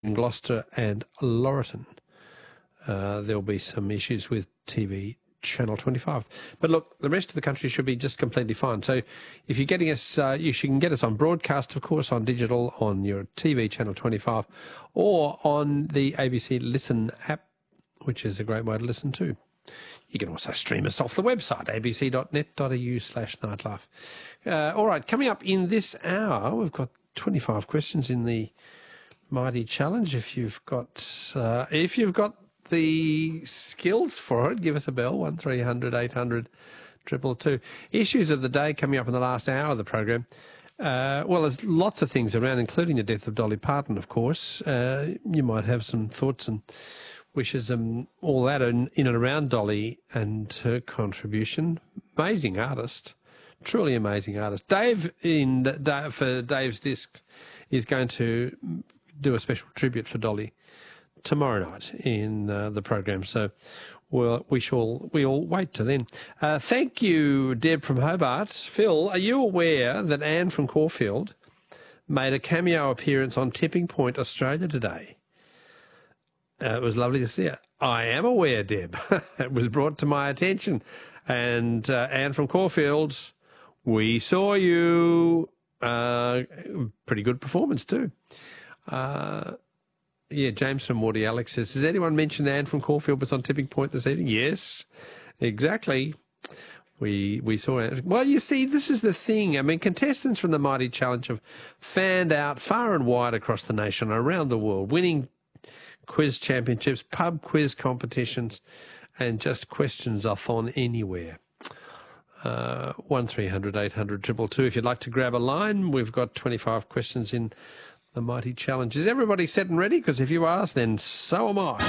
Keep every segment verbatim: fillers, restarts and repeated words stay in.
in Gloucester and Laurelton. Uh, there'll be some issues with T V Channel twenty-five. But look, the rest of the country should be just completely fine. So if you're getting us, uh, you can get us on broadcast, of course, on digital, on your T V Channel twenty-five, or on the A B C Listen app, which is a great way to listen to. You can also stream us off the website, a b c dot net dot a u slash nightlife. Uh, all right, coming up in this hour, we've got twenty-five questions in the Mighty Challenge. If you've got, uh, if you've got the skills for it, give us a bell, one three hundred eight hundred two two two. Issues of the day coming up in the last hour of the program. Uh, well, there's lots of things around, including the death of Dolly Parton, of course. Uh, you might have some thoughts and wishes and all that in, in and around Dolly and her contribution. Amazing artist, truly amazing artist. Dave, in for Dave's Discs, is going to do a special tribute for Dolly tomorrow night in uh, the program. So we'll, we shall we all wait till then. Uh, thank you, Deb from Hobart. Phil, are you aware that Anne from Caulfield made a cameo appearance on Tipping Point Australia today? Uh, it was lovely to see her. I am aware, Deb. It was brought to my attention. And uh, Anne from Caulfield, we saw you. Uh, pretty good performance too. Uh, yeah, James from Morty Alex says, has anyone mentioned Anne from Caulfield was on Tipping Point this evening? Yes, exactly. We we saw it. Well, you see, this is the thing. I mean, contestants from the Mighty Challenge have fanned out far and wide across the nation, around the world, winning quiz championships, pub quiz competitions, and just questions-a-thon anywhere. Uh, one three hundred eight hundred two two two. If you'd like to grab a line, we've got twenty-five questions in the Mighty Challenge. Is everybody set and ready? Because if you are, then so am I.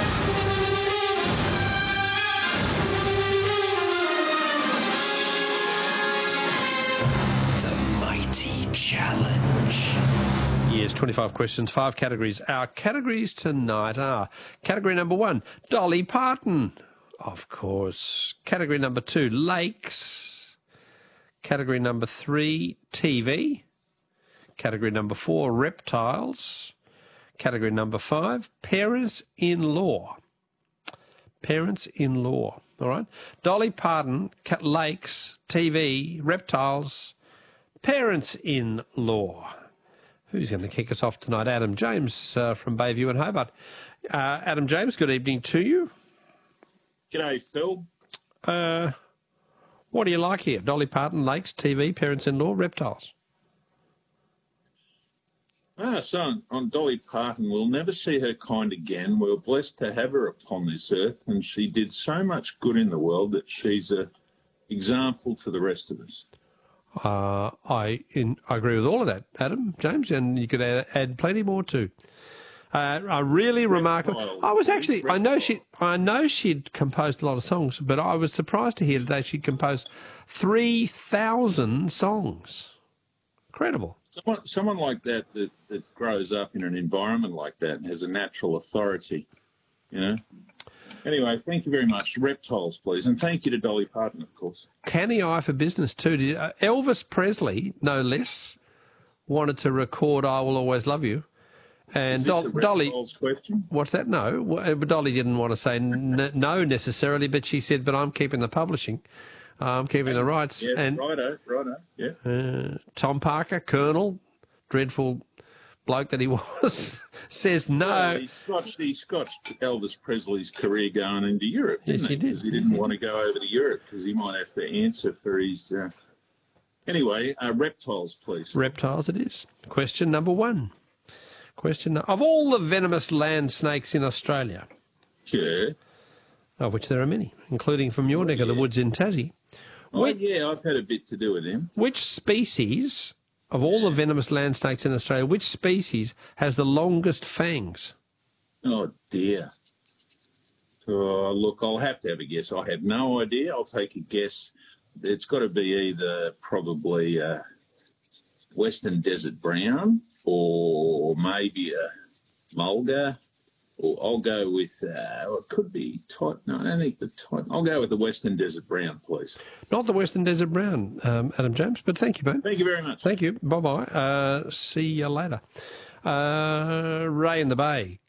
The Mighty Challenge. Yes, twenty-five questions, five categories. Our categories tonight are category number one, Dolly Parton, of course. Category number two, lakes. Category number three, T V. Category number four, reptiles. Category number five, parents-in-law. Parents-in-law, all right? Dolly Parton, lakes, T V, reptiles, parents-in-law. Who's going to kick us off tonight? Adam James uh, from Bayview and Hobart. Uh, Adam James, good evening to you. G'day, Phil. Uh, what do you like here? Dolly Parton, lakes, T V, parents-in-law, reptiles. Ah, so on, on Dolly Parton, we'll never see her kind again. We're blessed to have her upon this earth, and she did so much good in the world that she's an example to the rest of us. Uh, I in, I agree with all of that, Adam James, and you could add, add plenty more too. Uh, a really remarkable. I was actually. I know she. I know she'd composed a lot of songs, but I was surprised to hear today she'd composed three thousand songs. Incredible. Someone, someone like that, that that grows up in an environment like that and has a natural authority, you know. Anyway, thank you very much. Reptiles, please. And thank you to Dolly Parton, of course. Canny eye for business, too. Did, uh, Elvis Presley, no less, wanted to record I Will Always Love You. And Is this Do- a Dolly... question? What's that? No. Well, Dolly didn't want to say n- no necessarily, but she said, but I'm keeping the publishing. Uh, I'm keeping the rights. Yeah, and righto, righto, yeah. uh, Tom Parker, Colonel, dreadful bloke that he was, says no. Well, he scotched, he scotched Elvis Presley's career going into Europe, didn't Yes, he he? did. Because he didn't want to go over to Europe because he might have to answer for his... Uh... Anyway, uh, reptiles, please. Reptiles it is. Question number one. Question of all the venomous land snakes in Australia, Yeah. of which there are many, including from your neck of the woods in Tassie, Oh, which, yeah, I've had a bit to do with him. which species of all the venomous land snakes in Australia, which species has the longest fangs? Oh, dear. Oh, look, I'll have to have a guess. I have no idea. I'll take a guess. It's got to be either probably uh, Western Desert Brown or maybe a mulga. Or I'll go with, uh, well, it could be Titan. No, I don't think the Titan. I'll go with the Western Desert Brown, please. Not the Western Desert Brown, um, Adam James, but thank you, mate. Thank you very much. Thank you. Bye-bye. Uh, see you later. Uh, Ray in the Bay.